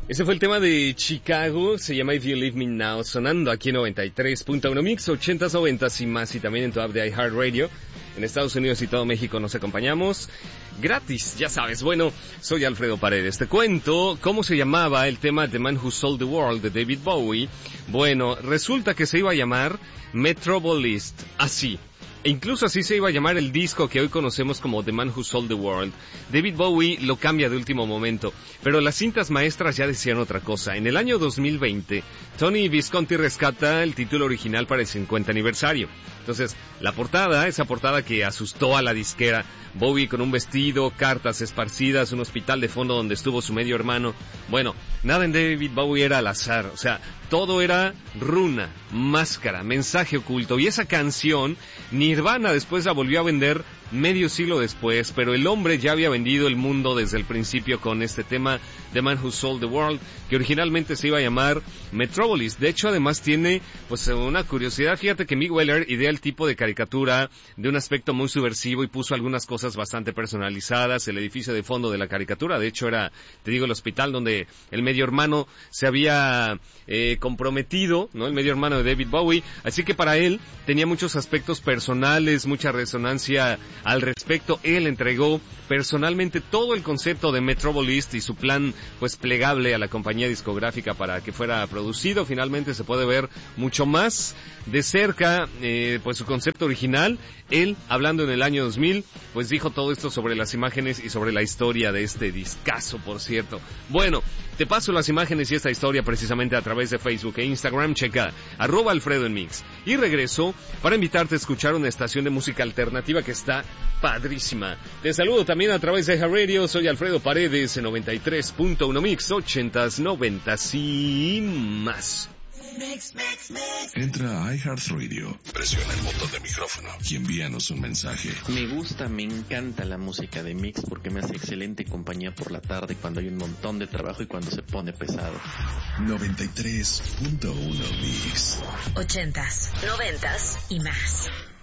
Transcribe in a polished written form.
Ese fue el tema de Chicago, se llama If You Leave Me Now, sonando aquí en 93.1 Mix, 80s, 90s y más, y también en tu app de iHeartRadio. En Estados Unidos y todo México nos acompañamos gratis, ya sabes. Bueno, soy Alfredo Paredes. Te cuento cómo se llamaba el tema The Man Who Sold the World de David Bowie. Bueno, resulta que se iba a llamar Metropolist, así. E incluso así se iba a llamar el disco que hoy conocemos como The Man Who Sold the World. David Bowie lo cambia de último momento, pero las cintas maestras ya decían otra cosa. En el año 2020, Tony Visconti rescata el título original para el 50 aniversario. Entonces, la portada, esa portada que asustó a la disquera, Bowie con un vestido, cartas esparcidas, un hospital de fondo donde estuvo su medio hermano. Bueno, nada en David Bowie era al azar, o sea, todo era runa, máscara, mensaje oculto. Y esa canción, Nirvana después la volvió a vender medio siglo después, pero el hombre ya había vendido el mundo desde el principio con este tema, The Man Who Sold the World, que originalmente se iba a llamar Metropolis. De hecho, además tiene pues una curiosidad. Fíjate que Mick Weller idea el tipo de caricatura de un aspecto muy subversivo y puso algunas cosas bastante personalizadas. El edificio de fondo de la caricatura, de hecho, era, te digo, el hospital donde el medio hermano se había comprometido, ¿no? El medio hermano de David Bowie. Así que para él tenía muchos aspectos personales, mucha resonancia al respecto. Él entregó personalmente todo el concepto de Metropolis y su plan pues plegable a la compañía discográfica para que fuera producido. Finalmente se puede ver mucho más de cerca pues su concepto original. Él, hablando en el año 2000, pues dijo todo esto sobre las imágenes y sobre la historia de este discazo, por cierto. Bueno, te paso las imágenes y esta historia precisamente a través de Facebook e Instagram. Checa @Alfredo en Mix. Y regreso para invitarte a escuchar una estación de música alternativa que está padrísima. Te saludo también a través de iHeartRadio. Soy Alfredo Paredes en 93.1 Mix, 80s, 90s y más. Entra a iHeartRadio, presiona el botón de micrófono y envíanos un mensaje. Me gusta, me encanta la música de Mix porque me hace excelente compañía por la tarde cuando hay un montón de trabajo y cuando se pone pesado. 93.1 Mix. 80s, 90s y más.